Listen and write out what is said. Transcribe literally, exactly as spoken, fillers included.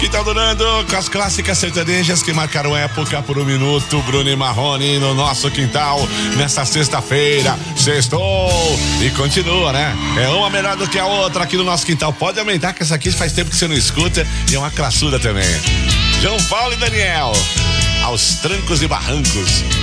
Quintal Durando, com as clássicas sertanejas que marcaram época por um minuto. Bruno e Marrone no nosso quintal, nesta sexta-feira. Sextou e continua, né? É uma melhor do que a outra aqui no nosso quintal. Pode aumentar, que essa aqui faz tempo que você não escuta e é uma classuda também. João Paulo e Daniel, aos trancos e barrancos.